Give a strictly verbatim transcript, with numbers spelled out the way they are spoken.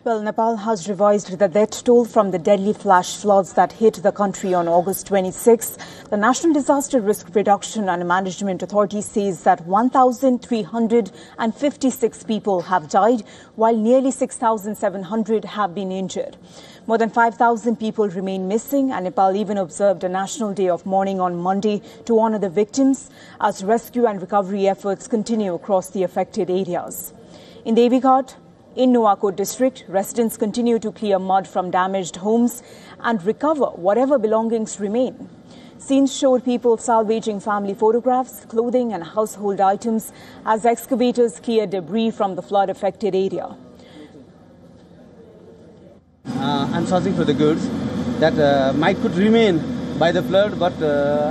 Well, Nepal has revised the death toll from the deadly flash floods that hit the country on August twenty-sixth. The National Disaster Risk Reduction and Management Authority says that one thousand three hundred fifty-six people have died, while nearly six thousand seven hundred have been injured. More than five thousand people remain missing, and Nepal even observed a national day of mourning on Monday to honor the victims as rescue and recovery efforts continue across the affected areas. In Devi Ghat, in Nuwakot district, residents continue to clear mud from damaged homes and recover whatever belongings remain. Scenes showed people salvaging family photographs, clothing and household items as excavators cleared debris from the flood-affected area. Uh, I'm searching for the goods that uh, might could remain by the flood, but uh,